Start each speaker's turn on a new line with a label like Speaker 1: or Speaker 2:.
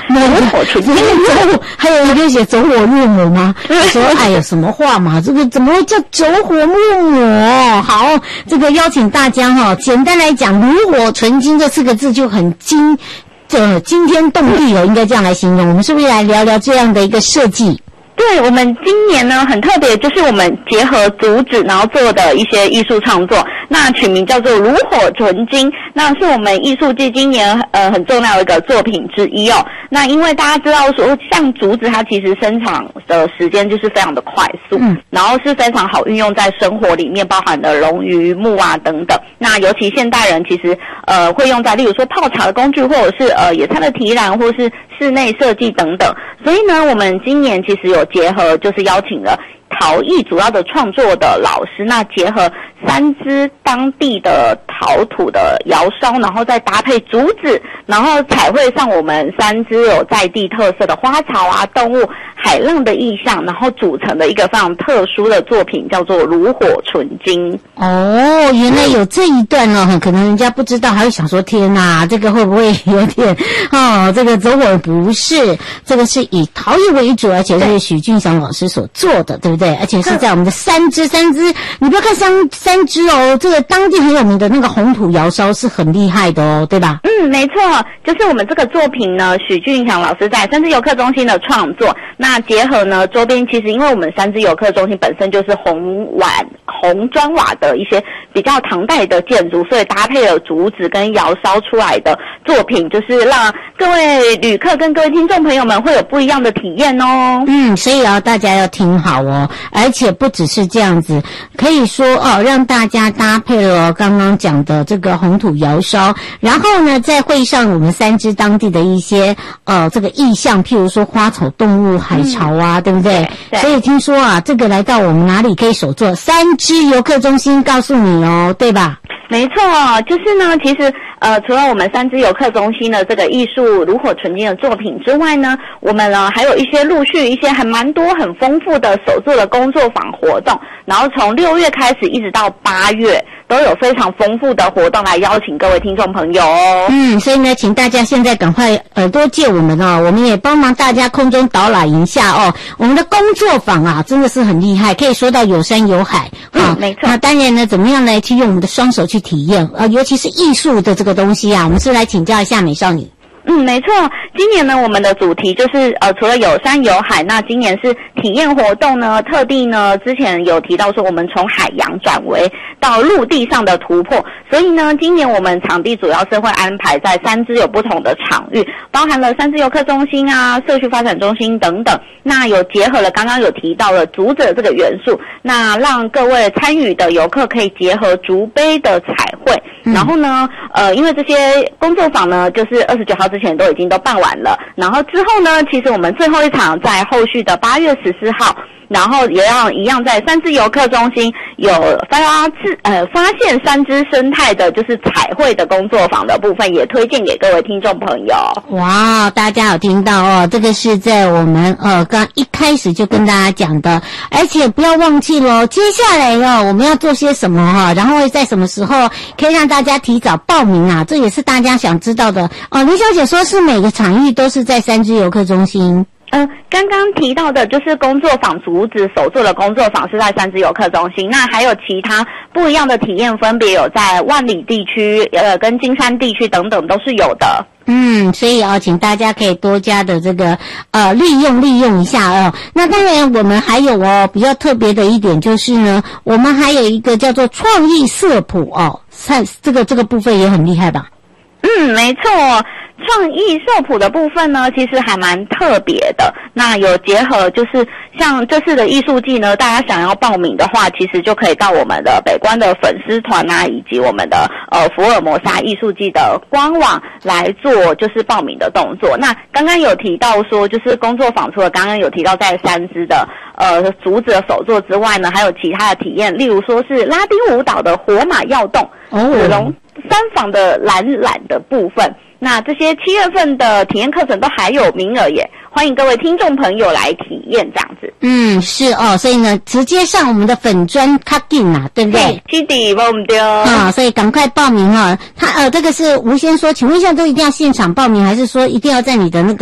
Speaker 1: 炉火纯青。
Speaker 2: 还有一个写走火入魔吗？说哎呀什么话嘛，这个怎么会叫走火入魔？好，这个邀请大家哈，简单来讲，炉火纯青这4个字就很惊天动地了，应该这样来形容。我们是不是来聊聊这样的一个设计？
Speaker 1: 对，我们今年呢很特别，就是我们结合竹子然后做的一些艺术创作，那取名叫做炉火纯青，那是我们艺术季今年很重要的一个作品之一哦。那因为大家知道说，像竹子它其实生长的时间就是非常的快速，然后是非常好运用在生活里面，包含了龙鱼木啊等等。那尤其现代人其实会用在例如说泡茶的工具，或者是野餐的提篮，或是室内设计等等。所以呢，我们今年其实有结合，就是邀请了陶艺主要的创作的老师，那结合三芝当地的陶土的窑烧，然后再搭配竹子，然后彩绘上我们三芝有在地特色的花草啊、动物、海浪的意象，然后组成的一个非常特殊的作品，叫做炉火纯青。
Speaker 2: 哦，原来有这一段哦，可能人家不知道，还会想说天哪，这个会不会有点这个走火？不是，这个是以陶艺为主，而且是许俊祥老师所做的，对不对？而且是在我们的三芝，你不要看三芝哦，这个当地很有名的那个红土窑烧是很厉害的哦，对吧？
Speaker 1: 没错，就是我们这个作品呢，许俊祥老师在三芝游客中心的创作，那结合呢周边，其实因为我们三芝游客中心本身就是红砖瓦的一些比较唐代的建筑，所以搭配了竹子跟窑烧出来的作品，就是让各位旅客跟各位听众朋友们会有不一样的体验哦。
Speaker 2: 所以大家要听好哦，而且不只是这样子，可以说让大家搭配了刚刚讲的这个红土窑烧，然后呢再绘上我们三芝当地的一些这个意象，譬如说花草动物、海潮啊，对不对？所以听说这个来到我们哪里可以手做？三芝游客中心告诉你哦，对吧？
Speaker 1: 没错，就是呢，其实除了我们三芝游客中心的这个艺术炉火纯青的作品之外呢，我们呢还有一些陆续一些还蛮多很丰富的手作的工作坊活动，然后从6月开始一直到8月都有非常丰富的活动来邀请各位听众朋友哦。
Speaker 2: 所以呢，请大家现在赶快耳朵借我们哦，我们也帮忙大家空中导览一下哦。我们的工作坊啊，真的是很厉害，可以说到有山有海
Speaker 1: 没错。
Speaker 2: 那当然呢，怎么样来去用我们的双手去体验尤其是艺术的这个东西啊，我们是来请教一下美少女。
Speaker 1: 没错，今年呢我们的主题就是除了有山有海，那今年是体验活动呢，特地呢之前有提到说我们从海洋转为到陆地上的突破，所以呢今年我们场地主要是会安排在三芝有不同的场域，包含了三芝游客中心啊、社区发展中心等等，那有结合了刚刚有提到了竹子的这个元素，那让各位参与的游客可以结合竹杯的彩绘，然后呢因为这些工作坊呢就是29号之前都已经办完了，然后之后呢其实我们最后一场在后续的8月14号，然后也要一样在三芝游客中心有发现三芝生态的就是彩绘的工作坊的部分，也推荐给各位听众朋友。
Speaker 2: 哇，大家有听到哦，这个是在我们刚一开始就跟大家讲的，而且不要忘记咯，接下来我们要做些什么然后会在什么时候可以让大家提早报名啊，这也是大家想知道的林小姐说是每个场域都是在三芝游客中心。
Speaker 1: 刚刚提到的就是工作坊竹子手做的工作坊是在三芝游客中心，那还有其他不一样的体验，分别有在万里地区跟金山地区等等都是有的。
Speaker 2: 所以请大家可以多加的这个利用一下那当然我们还有比较特别的一点就是呢，我们还有一个叫做创意色谱这个部分也很厉害吧？
Speaker 1: 没错。创意色谱的部分呢，其实还蛮特别的。那有结合，就是像这次的艺术季呢，大家想要报名的话，其实就可以到我们的北关的粉丝团啊，以及我们的福尔摩沙艺术季的官网来做就是报名的动作。那刚刚有提到说，就是工作坊除了刚刚有提到在三芝的竹子的手作之外呢，还有其他的体验，例如说是拉丁舞蹈的火马跃动，子龙三坊的懒的部分。那这些7月份的体验课程都还有名额耶，欢迎各位听众朋友来体验这样子。
Speaker 2: 是所以呢直接上我们的粉专卡进对不对？
Speaker 1: 是的，我们丢
Speaker 2: 所以赶快报名他这个是吴先说，请问一下，都一定要现场报名，还是说一定要在你的那个